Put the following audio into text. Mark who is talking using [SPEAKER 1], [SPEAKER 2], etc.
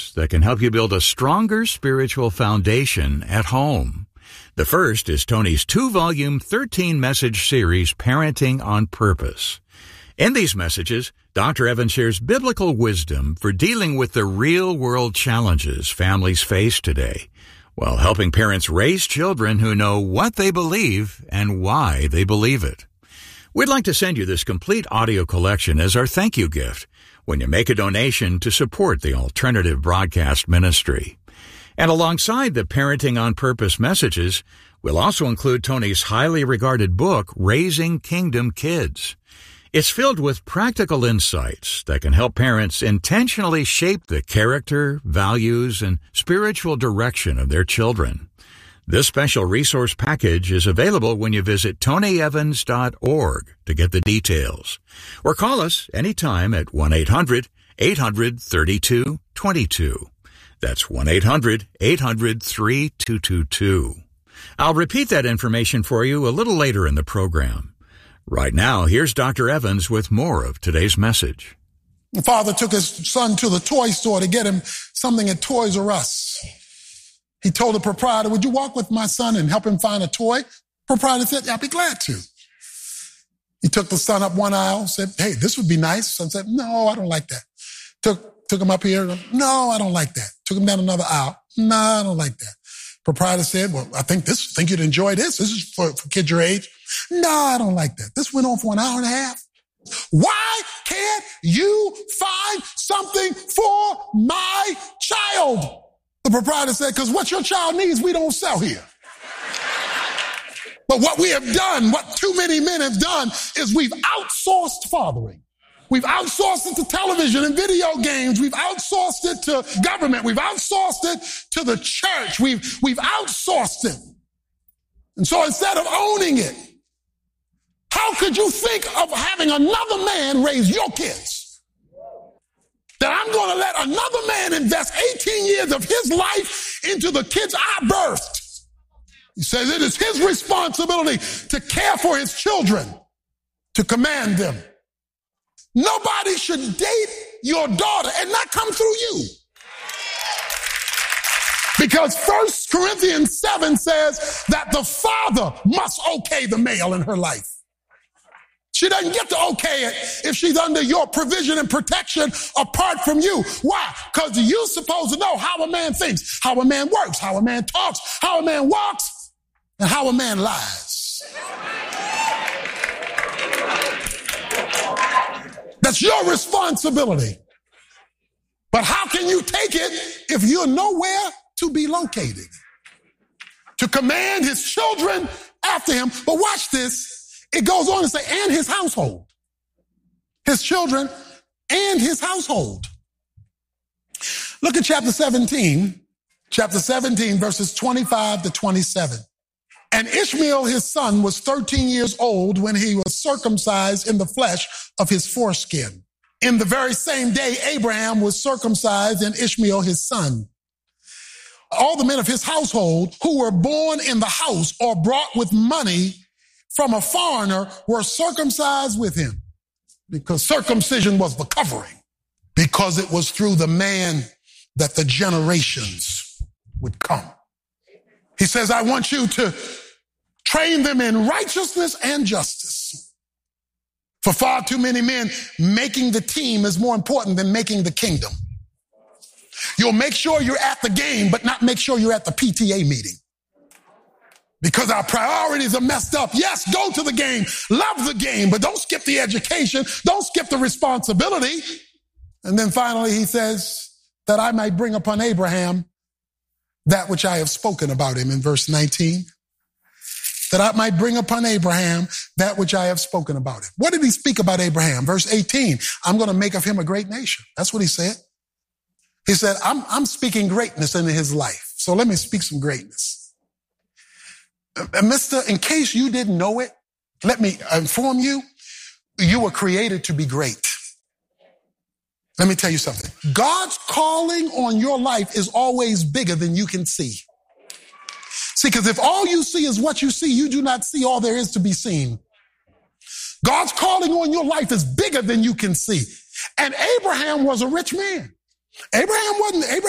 [SPEAKER 1] messages that can help you build a stronger spiritual foundation at home. The first is Tony's 2-volume, 13-message series, Parenting on Purpose. In these messages, Dr. Evans shares biblical wisdom for dealing with the real-world challenges families face today, while helping parents raise children who know what they believe and why they believe it. We'd like to send you this complete audio collection as our thank you gift when you make a donation to support the Alternative Broadcast Ministry. And alongside the Parenting on Purpose messages, we'll also include Tony's highly regarded book, Raising Kingdom Kids. It's filled with practical insights that can help parents intentionally shape the character, values, and spiritual direction of their children. This special resource package is available when you visit tonyevans.org to get the details. Or call us anytime at 1-800-800-3222. That's 1-800-800-3222. I'll repeat that information for you a little later in the program. Right now, here's Dr. Evans with more of today's message.
[SPEAKER 2] The father took his son to the toy store to get him something at Toys R Us. He told the proprietor, would you walk with my son and help him find a toy? Proprietor said, yeah, I'll be glad to. He took the son up one aisle, said, hey, this would be nice. Son said, no, I don't like that. Took him up here. No, I don't like that. Took him down another aisle. No, I don't like that. Proprietor said, well, I think you'd enjoy this. This is for kids your age. No, I don't like that. This went on for an hour and a half. Why can't you find something for my child? The proprietor said, because what your child needs, we don't sell here. But what we have done, what too many men have done, is we've outsourced fathering. We've outsourced it to television and video games. We've outsourced it to government. We've outsourced it to the church. We've outsourced it. And so instead of owning it, how could you think of having another man raise your kids? That I'm going to let another man invest 18 years of his life into the kids I birthed. He says it is his responsibility to care for his children, to command them. Nobody should date your daughter and not come through you. Because 1 Corinthians 7 says that the father must okay the male in her life. She doesn't get to okay it if she's under your provision and protection apart from you. Why? Because you're supposed to know how a man thinks, how a man works, how a man talks, how a man walks, and how a man lies. That's your responsibility. But how can you take it if you're nowhere to be located? To command his children after him. But watch this. It goes on to say, and his household. His children and his household. Look at chapter 17. Chapter 17, verses 25 to 27. And Ishmael, his son, was 13 years old when he was circumcised in the flesh of his foreskin. In the very same day, Abraham was circumcised in Ishmael, his son. All the men of his household who were born in the house or brought with money from a foreigner were circumcised with him, because circumcision was the covering, because it was through the man that the generations would come. He says, I want you to train them in righteousness and justice. For far too many men, making the team is more important than making the kingdom. You'll make sure you're at the game, but not make sure you're at the PTA meeting. Because our priorities are messed up. Yes, go to the game, love the game, but don't skip the education, don't skip the responsibility. And then finally he says that I might bring upon Abraham that which I have spoken about him in verse 19. That I might bring upon Abraham that which I have spoken about him. What did he speak about Abraham? Verse 18, I'm going to make of him a great nation. That's what he said. He said, I'm speaking greatness into his life. So let me speak some greatness. Mister, in case you didn't know it, let me inform you, you were created to be great. Let me tell you something. God's calling on your life is always bigger than you can see. See, because if all you see is what you see, you do not see all there is to be seen. God's calling on your life is bigger than you can see. And Abraham was a rich man. Abraham